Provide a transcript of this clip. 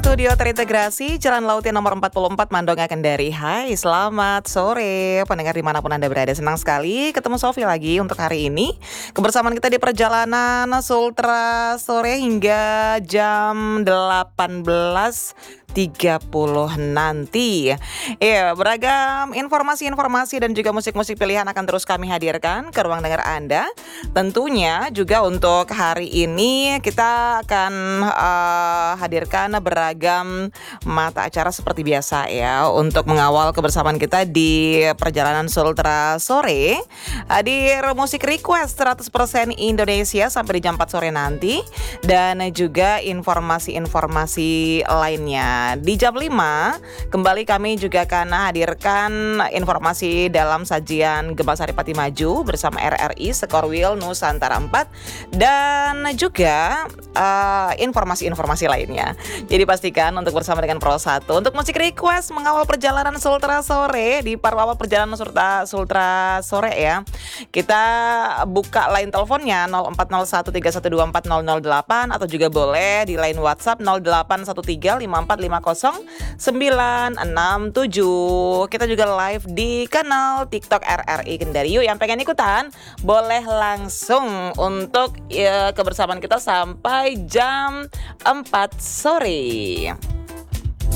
studio terintegrasi Jalan Laut yang nomor 44 Mandonga Kendari. Hai, selamat sore pendengar dimanapun Anda berada. Senang sekali ketemu Sofi lagi untuk hari ini. Kebersamaan kita di perjalanan Sultra sore hingga jam 18.30 nanti. Ya, beragam informasi-informasi dan juga musik-musik pilihan akan terus kami hadirkan ke ruang dengar Anda. Tentunya juga untuk hari ini kita akan hadirkan beragam mata acara seperti biasa ya, untuk mengawal kebersamaan kita di perjalanan Sultra sore. Hadir musik request 100% Indonesia sampai di jam 4 sore nanti, dan juga informasi-informasi lainnya. Di jam 5 kembali kami juga akan hadirkan informasi dalam sajian Gema Saripati Maju bersama RRI Skorwil Nusantara 4, dan juga informasi-informasi lainnya. Jadi pastikan untuk bersama dengan Pro 1 untuk musik request mengawal perjalanan Sultra sore di paruh awal perjalanan Sultra sore ya. Kita buka line teleponnya 040131240008 atau juga boleh di line WhatsApp 081354500967. Kita juga live di kanal TikTok RRI Kendari. Yuk, yang pengen ikutan boleh langsung untuk kebersamaan kita sampai jam 4 sore.